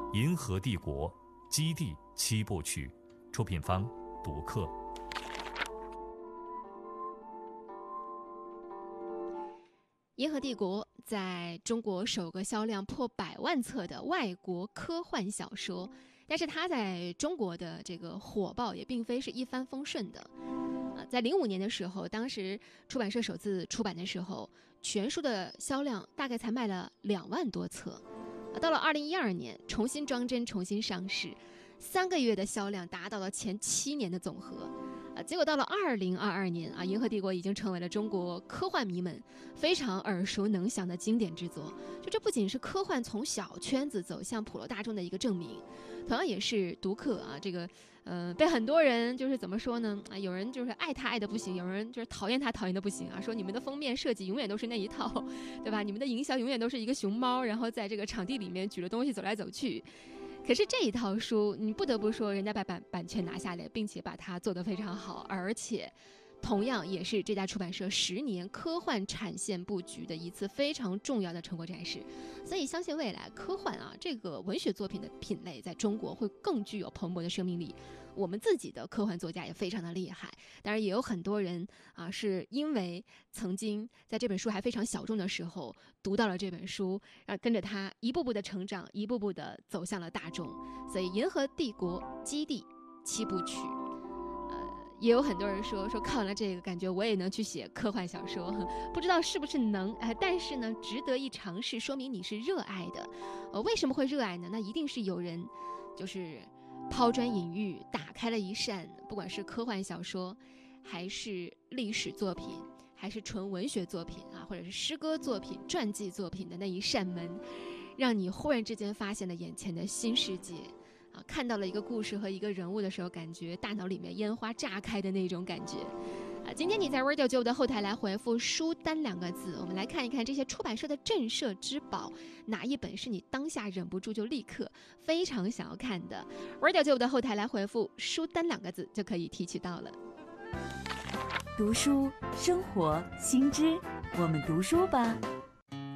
银河帝国》、《基地》7部曲，出品方读客。 银河帝国在中国首个销量破100万册的外国科幻小说，但是它在中国的这个火爆也并非是一帆风顺的。在05年的时候，当时出版社首次出版的时候，全书的销量大概才卖了2万多册。到了2012年，重新装帧、重新上市，3个月的销量达到了前7年的总和。结果到了2022年啊，《银河帝国》已经成为了中国科幻迷们非常耳熟能详的经典之作。就这不仅是科幻从小圈子走向普罗大众的一个证明，同样也是读客啊，这个被很多人就是怎么说呢？有人就是爱他爱的不行，有人就是讨厌他讨厌的不行啊，说你们的封面设计永远都是那一套，对吧？你们的营销永远都是一个熊猫，然后在这个场地里面举着东西走来走去。可是这一套书，你不得不说，人家把版权拿下来，并且把它做得非常好，而且同样也是这家出版社10年科幻产线布局的一次非常重要的成果展示。所以相信未来科幻啊这个文学作品的品类在中国会更具有蓬勃的生命力。我们自己的科幻作家也非常的厉害，当然也有很多人啊是因为曾经在这本书还非常小众的时候读到了这本书，跟着他一步步的成长，一步步的走向了大众。所以《银河帝国》《基地》7部曲。也有很多人说看完了这个，感觉我也能去写科幻小说，不知道是不是能，但是呢，值得一尝试，说明你是热爱的。为什么会热爱呢？那一定是有人就是抛砖引玉，打开了一扇，不管是科幻小说，还是历史作品，还是纯文学作品啊，或者是诗歌作品、传记作品的那一扇门，让你忽然之间发现了眼前的新世界。看到了一个故事和一个人物的时候，感觉大脑里面烟花炸开的那种感觉。今天你在 Radio 9的后台来回复书单2个字，我们来看一看这些出版社的镇社之宝，哪一本是你当下忍不住就立刻非常想要看的。 Radio 9的后台来回复书单2个字就可以提取到了。 读书生活新知，我们读书吧。